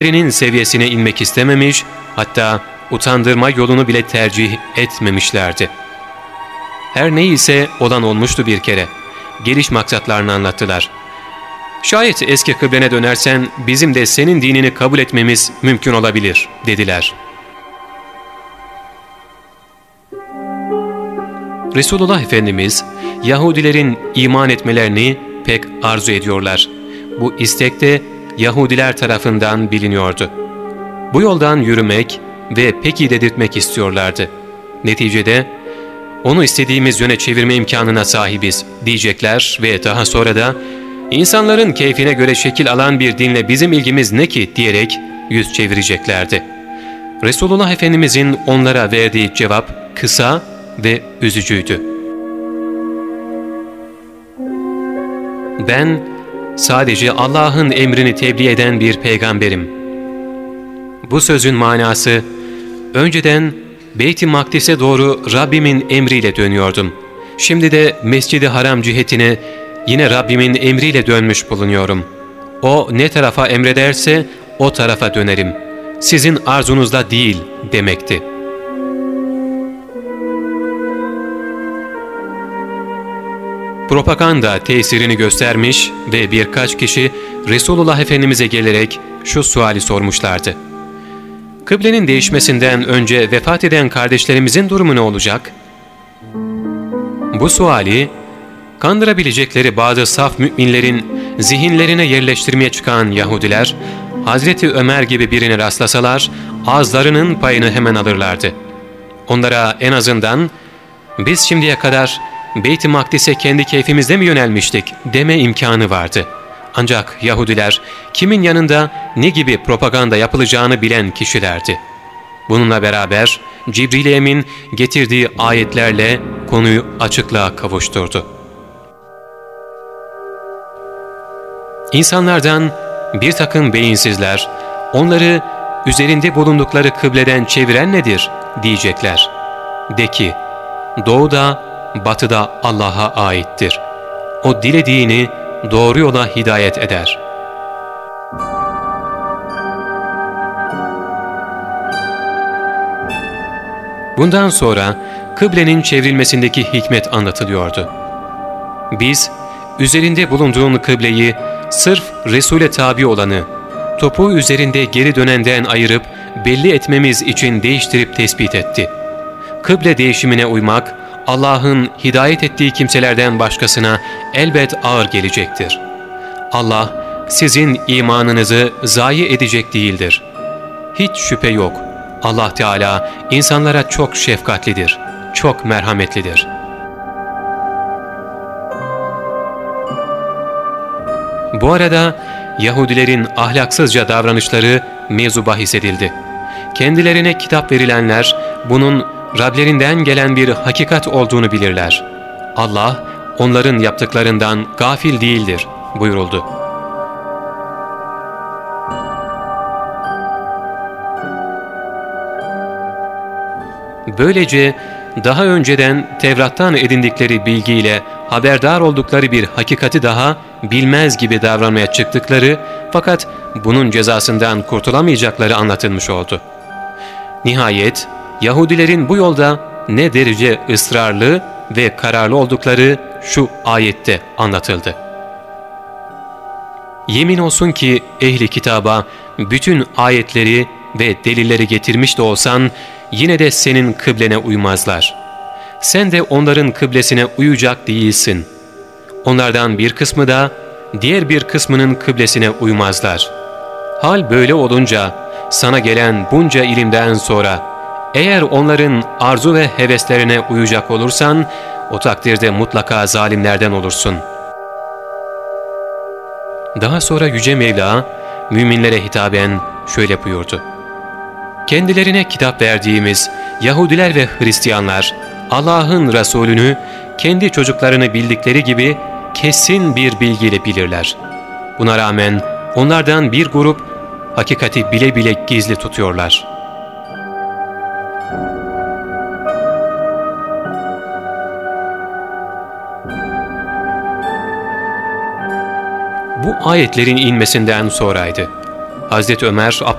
birinin seviyesine inmek istememiş, hatta utandırma yolunu bile tercih etmemişlerdi. Her neyse olan olmuştu bir kere. Geliş maksatlarını anlattılar. "Şayet eski kıblene dönersen bizim de senin dinini kabul etmemiz mümkün olabilir," dediler. Resulullah Efendimiz Yahudilerin iman etmelerini pek arzu ediyorlar. Bu istek de Yahudiler tarafından biliniyordu. Bu yoldan yürümek ve peki dedirtmek istiyorlardı. Neticede onu istediğimiz yöne çevirme imkanına sahibiz diyecekler ve daha sonra da insanların keyfine göre şekil alan bir dinle bizim ilgimiz ne ki diyerek yüz çevireceklerdi. Resulullah Efendimizin onlara verdiği cevap kısa ve üzücüydü. "Ben sadece Allah'ın emrini tebliğ eden bir peygamberim." Bu sözün manası, önceden Beyt-i Makdis'e doğru Rabbimin emriyle dönüyordum. Şimdi de Mescid-i Haram cihetine yine Rabbimin emriyle dönmüş bulunuyorum. O ne tarafa emrederse o tarafa dönerim. Sizin arzunuzda değil demekti. Propaganda tesirini göstermiş ve birkaç kişi Resulullah Efendimiz'e gelerek şu suali sormuşlardı: "Kıblenin değişmesinden önce vefat eden kardeşlerimizin durumu ne olacak?" Bu suali kandırabilecekleri bazı saf müminlerin zihinlerine yerleştirmeye çıkan Yahudiler, Hazreti Ömer gibi birini rastlasalar ağızlarının payını hemen alırlardı. Onlara en azından "Biz şimdiye kadar Beyt-i Makdis'e kendi keyfimizde mi yönelmiştik?" deme imkanı vardı. Ancak Yahudiler kimin yanında ne gibi propaganda yapılacağını bilen kişilerdi. Bununla beraber Cibril-i Emin getirdiği ayetlerle konuyu açıklığa kavuşturdu. İnsanlardan bir takım beyinsizler, onları üzerinde bulundukları kıbleden çeviren nedir diyecekler. De ki, doğuda, batıda Allah'a aittir. O dilediğini doğru yola hidayet eder. Bundan sonra kıblenin çevrilmesindeki hikmet anlatılıyordu. "Biz, üzerinde bulunduğun kıbleyi sırf Resul'e tabi olanı, topuğu üzerinde geri dönenden ayırıp belli etmemiz için değiştirip tespit etti. Kıble değişimine uymak, Allah'ın hidayet ettiği kimselerden başkasına elbet ağır gelecektir. Allah, sizin imanınızı zayi edecek değildir. Hiç şüphe yok, Allah Teala insanlara çok şefkatlidir, çok merhametlidir." Bu arada Yahudilerin ahlaksızca davranışları mevzu bahis edildi. Kendilerine kitap verilenler bunun Rablerinden gelen bir hakikat olduğunu bilirler. Allah onların yaptıklarından gafil değildir buyuruldu. Böylece daha önceden Tevrat'tan edindikleri bilgiyle haberdar oldukları bir hakikati daha bilmez gibi davranmaya çıktıkları fakat bunun cezasından kurtulamayacakları anlatılmış oldu. Nihayet Yahudilerin bu yolda ne derece ısrarlı ve kararlı oldukları şu ayette anlatıldı. "Yemin olsun ki ehli kitaba bütün ayetleri ve delilleri getirmiş de olsan yine de senin kıblene uymazlar. Sen de onların kıblesine uyacak değilsin. Onlardan bir kısmı da diğer bir kısmının kıblesine uymazlar. Hal böyle olunca sana gelen bunca ilimden sonra eğer onların arzu ve heveslerine uyacak olursan o takdirde mutlaka zalimlerden olursun." Daha sonra Yüce Mevla müminlere hitaben şöyle buyurdu: "Kendilerine kitap verdiğimiz Yahudiler ve Hristiyanlar Allah'ın Resulünü kendi çocuklarını bildikleri gibi kesin bir bilgiyle bilirler. Buna rağmen onlardan bir grup hakikati bile bile gizli tutuyorlar." Bu ayetlerin inmesinden sonraydı. Hazreti Ömer